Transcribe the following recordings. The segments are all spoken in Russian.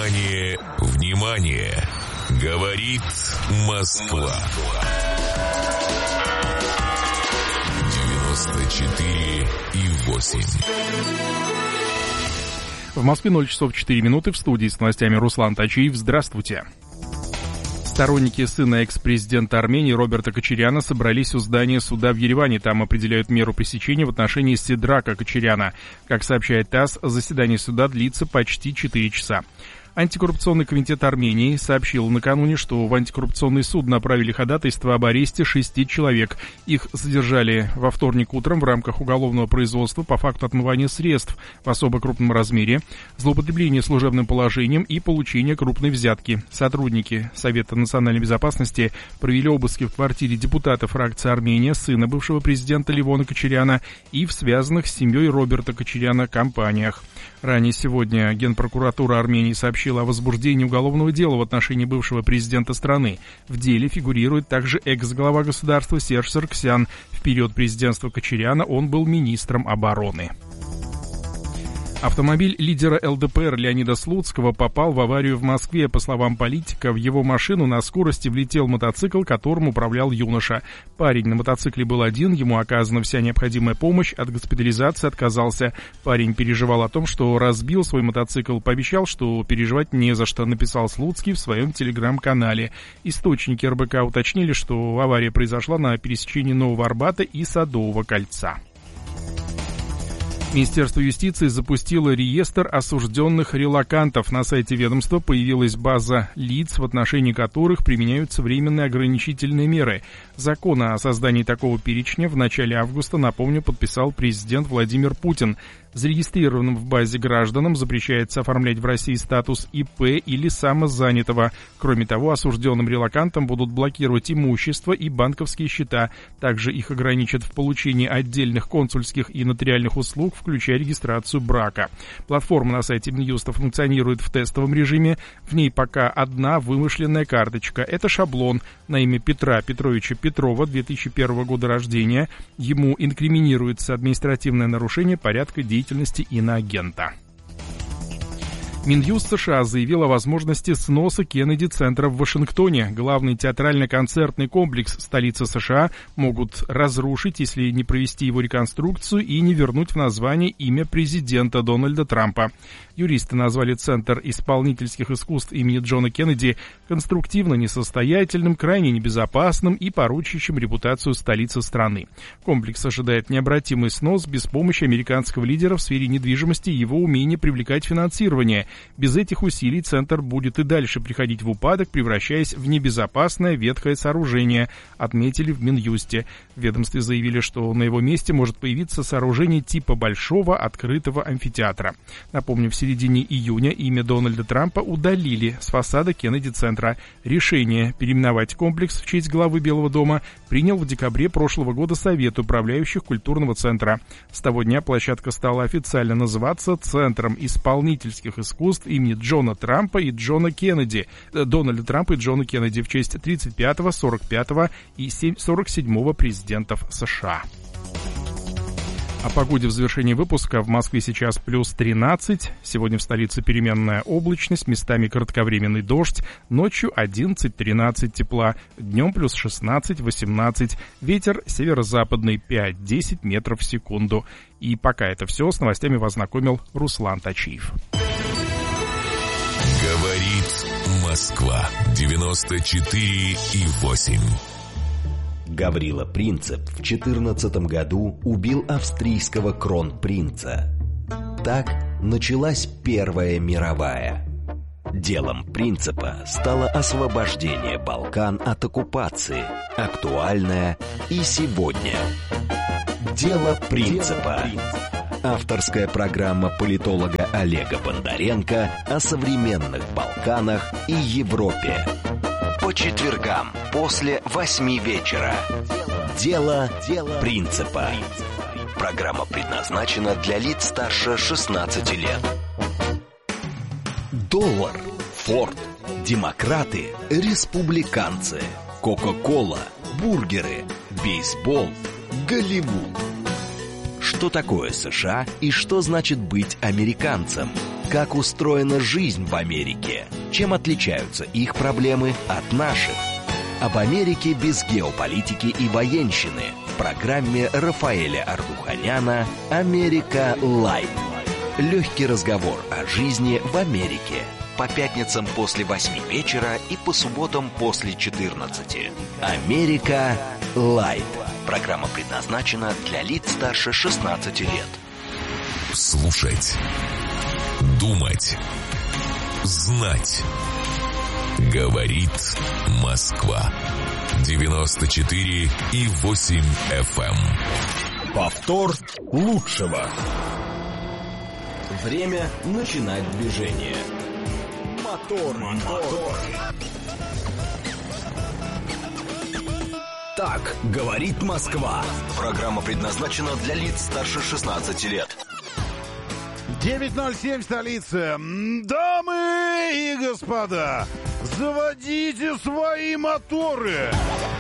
Внимание, внимание! Говорит Москва. 94,8. В Москве 0 часов 4 минуты. В студии с новостями Руслан Тачиев. Здравствуйте. Сторонники сына экс-президента Армении Роберта Кочаряна собрались у здания суда в Ереване. Там определяют меру пресечения в отношении Седрака Кочаряна. Как сообщает ТАСС, заседание суда длится почти 4 часа. Антикоррупционный комитет Армении сообщил накануне, что в антикоррупционный суд направили ходатайство об аресте 6 человек. Их задержали во вторник утром в рамках уголовного производства по факту отмывания средств в особо крупном размере, злоупотребления служебным положением и получения крупной взятки. Сотрудники Совета национальной безопасности провели обыски в квартире депутата фракции Армения, сына бывшего президента Левона Кочаряна, и в связанных с семьей Роберта Кочаряна компаниях. Ранее сегодня Генпрокуратура Армении сообщила о возбуждении уголовного дела в отношении бывшего президента страны. В деле фигурирует также экс-глава государства Серж Саргсян. В период президентства Кочаряна он был министром обороны. Автомобиль лидера ЛДПР Леонида Слуцкого попал в аварию в Москве. По словам политика, в его машину на скорости влетел мотоцикл, которым управлял юноша. Парень на мотоцикле был один, ему оказана вся необходимая помощь, от госпитализации отказался. Парень переживал о том, что разбил свой мотоцикл, пообещал, что переживать не за что, написал Слуцкий в своем телеграм-канале. Источники РБК уточнили, что авария произошла на пересечении Нового Арбата и Садового кольца. Министерство юстиции запустило реестр осужденных релокантов. На сайте ведомства появилась база лиц, в отношении которых применяются временные ограничительные меры. Закон о создании такого перечня в начале августа, напомню, подписал президент Владимир Путин. Зарегистрированным в базе гражданам запрещается оформлять в России статус ИП или самозанятого. Кроме того, осужденным релокантам будут блокировать имущество и банковские счета. Также их ограничат в получении отдельных консульских и нотариальных услуг, включая регистрацию брака. Платформа на сайте Минюста функционирует в тестовом режиме. В ней пока одна вымышленная карточка. Это шаблон на имя Петра Петровича Петрова, 2001 года рождения. Ему инкриминируется административное нарушение порядка деятельности иноагента. Минюст США заявил о возможности сноса Кеннеди-центра в Вашингтоне. Главный театрально-концертный комплекс столицы США могут разрушить, если не провести его реконструкцию и не вернуть в название имя президента Дональда Трампа. Юристы назвали Центр исполнительских искусств имени Джона Кеннеди конструктивно несостоятельным, крайне небезопасным и порочащим репутацию столицы страны. Комплекс ожидает необратимый снос без помощи американского лидера в сфере недвижимости и его умения привлекать финансирование. Без этих усилий Центр будет и дальше приходить в упадок, превращаясь в небезопасное ветхое сооружение, отметили в Минюсте. В ведомстве заявили, что на его месте может появиться сооружение типа большого открытого амфитеатра. Напомню, в середине июня имя Дональда Трампа удалили с фасада Кеннеди-центра. Решение переименовать комплекс в честь главы Белого дома принял в декабре прошлого года Совет управляющих культурного центра. С того дня площадка стала официально называться Центром исполнительских искусств имени Джона Трампа и Джона Кеннеди, Дональда Трампа и Джона Кеннеди в честь 35-го, 45-го и 47-го президентов США. О погоде в завершении выпуска. В Москве сейчас плюс 13. Сегодня в столице переменная облачность, местами кратковременный дождь. Ночью 11-13 тепла, днем плюс 16-18. Ветер северо-западный 5-10 метров в секунду. И пока это все. С новостями вас знакомил Руслан Тачиев. Говорит Москва. 94,8. Гаврила Принцип в 14 году убил австрийского кронпринца. Так началась Первая мировая. Делом Принципа стало освобождение Балкан от оккупации, актуальное и сегодня. Дело Принципа. Авторская программа политолога Олега Бондаренко о современных Балканах и Европе. По четвергам после 8 вечера. Дело Принципа. Программа предназначена для лиц старше 16 лет. Доллар, Форд, демократы, республиканцы, Кока-кола, бургеры, бейсбол, Голливуд. Что такое США и что значит быть американцем? как устроена жизнь в Америке, чем отличаются их проблемы от наших. Об Америке без геополитики и военщины в программе Рафаэля Ардуханяна «Америка Лайт». Легкий разговор о жизни в Америке. По пятницам после 8 вечера и по субботам после 14. «Америка Лайт». Программа предназначена для лиц старше 16 лет. Слушать. Думать. Знать. Говорит Москва. 94,8 FM. Повтор лучшего. Время начинать движение. Мотор. Так говорит Москва. Программа предназначена для лиц старше 16 лет. 9:07 столица. Дамы и господа, заводите свои моторы.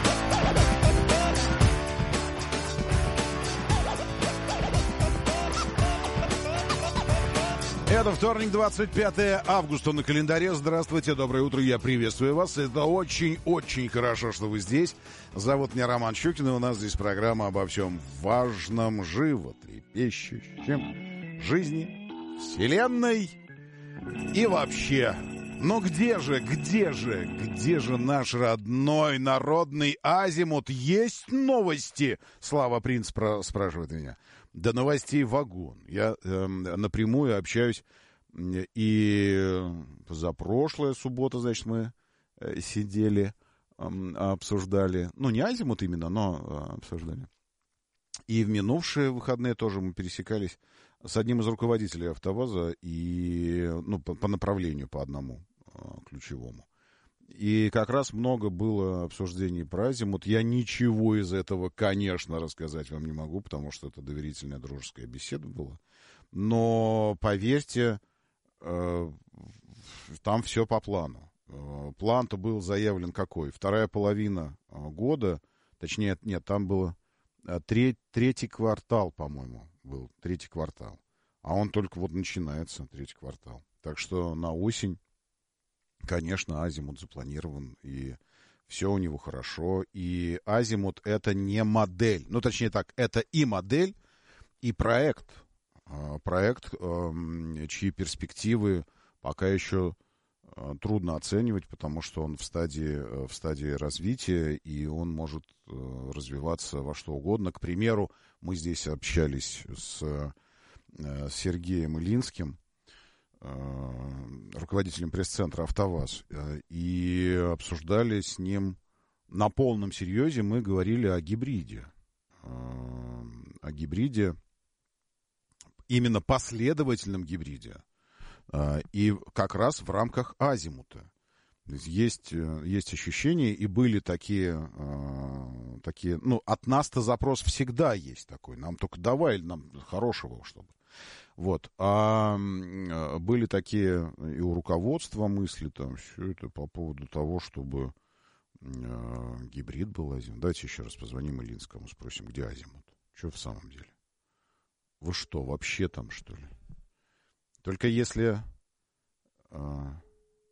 Это вторник, 25 августа на календаре. Здравствуйте, доброе утро, я приветствую вас. Это очень-очень хорошо, что вы здесь. Зовут меня Роман Щукин, и у нас здесь программа обо всем важном, животрепещущем жизни, вселенной и вообще. Но где же наш родной народный азимут? Есть новости? Слава Принц спрашивает меня. До новостей вагон. Я напрямую общаюсь, и позапрошлая суббота, значит, мы сидели, обсуждали, ну, не азимут именно, но обсуждали. И в минувшие выходные тоже мы пересекались с одним из руководителей АвтоВАЗа, и, ну, по направлению, по одному ключевому. И как раз много было обсуждений про азимут. Я ничего из этого, конечно, рассказать вам не могу, потому что это доверительная дружеская беседа была. Но, поверьте, там все по плану. План-то был заявлен какой? Вторая половина года, точнее, нет, там было третий квартал, по-моему, был третий квартал. А он только вот начинается, третий квартал. Так что на осень, конечно, азимут запланирован, и все у него хорошо. И азимут — это не модель. Ну, точнее так, это и модель, и проект. Проект, чьи перспективы пока еще трудно оценивать, потому что он в стадии развития, и он может развиваться во что угодно. К примеру, мы здесь общались с Сергеем Илинским, руководителем пресс-центра «АвтоВАЗ», и обсуждали с ним на полном серьезе, мы говорили о гибриде. О гибриде, именно последовательном гибриде. И как раз в рамках азимута. Есть ощущения, и были такие, ну, от нас-то запрос всегда есть такой. Нам только давай, нам хорошего, чтобы. Вот. А были такие и у руководства мысли, там, все это по поводу того, чтобы гибрид был азимут. Давайте еще раз позвоним Илинскому, спросим, где азимут. Что в самом деле? Вы что, вообще там, что ли? Только если он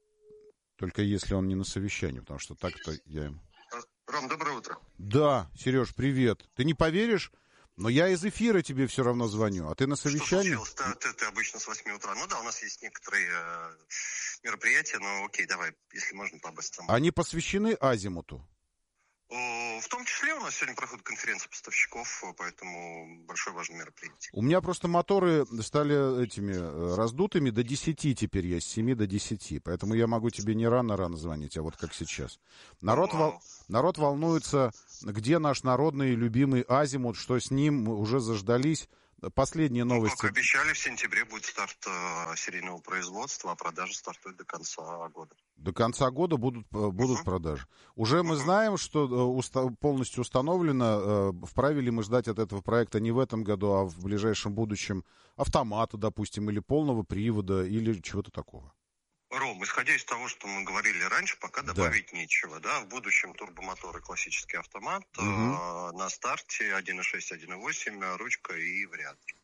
не на совещании, потому что так-то я ему... Ром, доброе утро. Да, Сереж, привет. Ты не поверишь, но я из эфира тебе все равно звоню, а ты на совещании? Что случилось? Ты обычно с 8 утра. Ну да, у нас есть некоторые мероприятия, но окей, давай, если можно, по-быстрому. Они посвящены азимуту? В том числе у нас сегодня проходит конференция поставщиков, поэтому большое важное мероприятие. У меня просто моторы стали этими раздутыми до 10 теперь, я с 7 до 10, поэтому я могу тебе не рано звонить, а вот как сейчас. Народ волнуется, где наш народный любимый азимут, что с ним, мы уже заждались. Последние новости. Как обещали, в сентябре будет старт серийного производства, а продажи стартуют до конца года. До конца года будут продажи. Уже мы знаем, что полностью установлено, вправе ли мы ждать от этого проекта не в этом году, а в ближайшем будущем автомата, допустим, или полного привода, или чего-то такого. Ром, исходя из того, что мы говорили раньше, пока добавить нечего. Да? В будущем турбомоторы, классический автомат, на старте 1.6, 1.8, ручка и вариатор.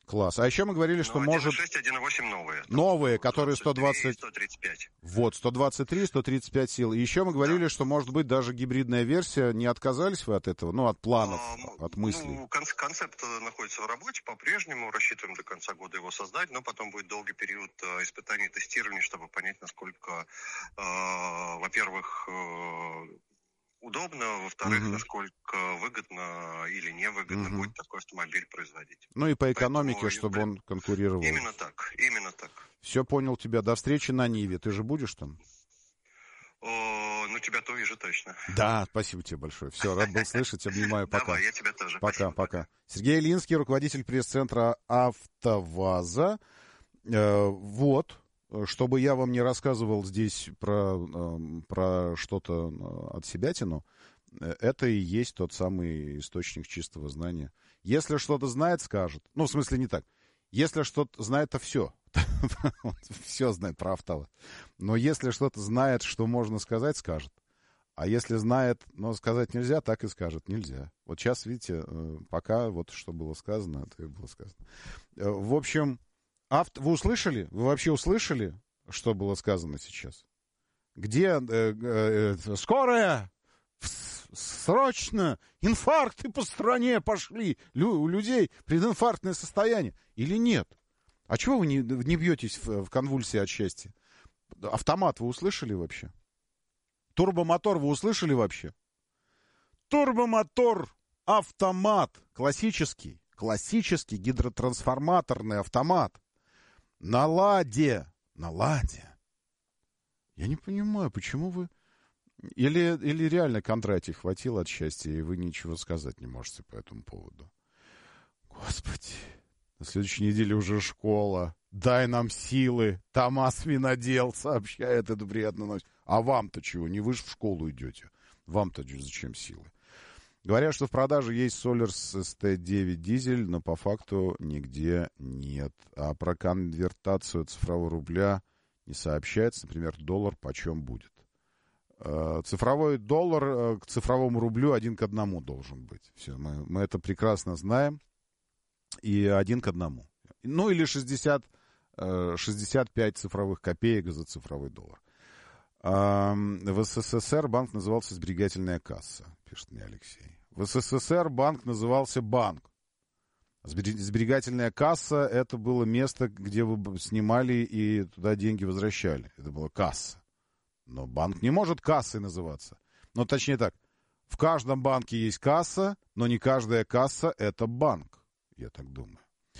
Класс. А еще мы говорили, что может... 1.6, 1.8 новые. Новые, которые 120... 135. Вот, 123, 135 сил. И еще мы говорили, что может быть даже гибридная версия. Не отказались вы от этого? Ну, от планов, от мыслей? Ну, концепт находится в работе по-прежнему. Рассчитываем до конца года его создать, но потом будет долгий период испытаний и тестирования, чтобы понять, насколько, во-первых, удобно, во-вторых, насколько выгодно или невыгодно будет такой автомобиль производить. Ну и по экономике, поэтому, чтобы он конкурировал. Именно так. Все, понял тебя. До встречи на Ниве. Ты же будешь там? Ну, тебя-то увижу точно. Да, спасибо тебе большое. Все, рад был слышать, обнимаю. Пока. Давай, я тебя тоже. Пока. Сергей Илинский, руководитель пресс-центра «АвтоВАЗа». Вот. Чтобы я вам не рассказывал здесь про что-то от себятину, это и есть тот самый источник чистого знания. Если что-то знает, скажет. Ну, в смысле, не так. Если что-то знает, то все. Все знает про АвтоВАЗ. Но если что-то знает, что можно сказать, скажет. А если знает, но сказать нельзя, так и скажет. Нельзя. Вот сейчас, видите, пока вот что было сказано, это было сказано. В общем... Вы услышали? Вы вообще услышали, что было сказано сейчас? Где скорая? Срочно! Инфаркты по стране пошли! У людей прединфарктное состояние. Или нет? А чего вы не бьетесь в конвульсии от счастья? Автомат вы услышали вообще? Турбомотор вы услышали вообще? Турбомотор, автомат, классический гидротрансформаторный автомат. На ладе. Я не понимаю, почему вы... Или реально Кондратий хватило от счастья, и вы ничего сказать не можете по этому поводу. Господи, на следующей неделе уже школа. Дай нам силы. Томас Винодел сообщает эту приятную новость. А вам-то чего? Не вы же в школу идете. Вам-то зачем силы? Говорят, что в продаже есть Солярс ST9 дизель, но по факту нигде нет. А про конвертацию цифрового рубля не сообщается. Например, доллар почем будет. Цифровой доллар к цифровому рублю 1 к 1 должен быть. Все, мы это прекрасно знаем. И 1 к 1. Ну или 65 цифровых копеек за цифровой доллар. В СССР банк назывался «Сберегательная касса», пишет мне Алексей. В СССР банк назывался «Банк». Сберегательная касса — это было место, где вы снимали и туда деньги возвращали. Это была касса. Но банк не может кассой называться. Ну, точнее так, в каждом банке есть касса, но не каждая касса — это банк, я так думаю.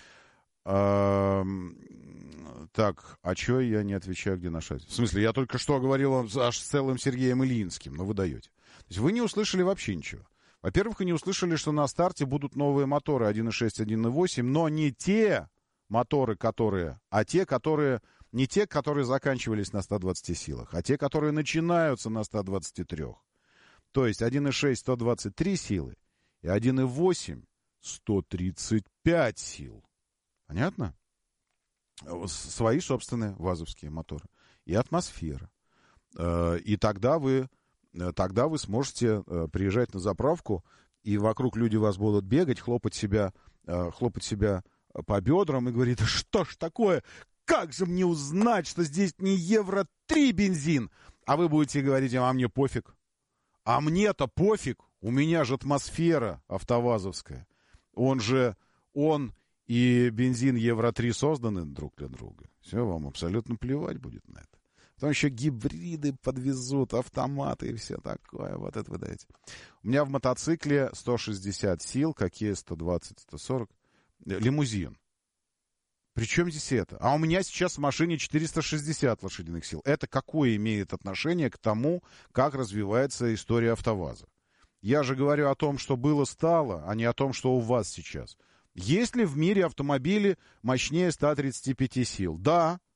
Так, а чё я не отвечаю, где наша... В смысле, я только что говорил аж с целым Сергеем Ильинским, но вы даете. То есть вы не услышали вообще ничего. Во-первых, вы не услышали, что на старте будут новые моторы 1.6, 1.8, но не те моторы, которые... А те, которые... Не те, которые заканчивались на 120 силах, а те, которые начинаются на 123. То есть 1.6 123 силы и 1.8 135 сил. Понятно? Свои собственные вазовские моторы. И атмосфера. И тогда вы сможете приезжать на заправку, и вокруг люди вас будут бегать, хлопать себя по бедрам и говорить: да что ж такое? Как же мне узнать, что здесь не Евро-3 бензин? А вы будете говорить: а мне пофиг. А мне-то пофиг. У меня же атмосфера автовазовская. Он и бензин Евро-3 созданы друг для друга. Все, вам абсолютно плевать будет на это. Потом еще гибриды подвезут, автоматы и все такое. Вот это вы даете. У меня в мотоцикле 160 сил, какие 120, 140. Лимузин. Причем здесь это? А у меня сейчас в машине 460 лошадиных сил. Это какое имеет отношение к тому, как развивается история АвтоВАЗа? Я же говорю о том, что было-стало, а не о том, что у вас сейчас. Есть ли в мире автомобили мощнее 135 сил? Да.